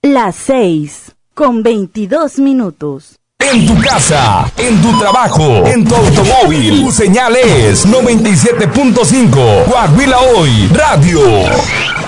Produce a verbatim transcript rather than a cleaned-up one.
Las seis con veintidós minutos. En tu casa, en tu trabajo, en tu automóvil, tu señal es noventa y siete punto cinco. Coahuila Hoy Radio.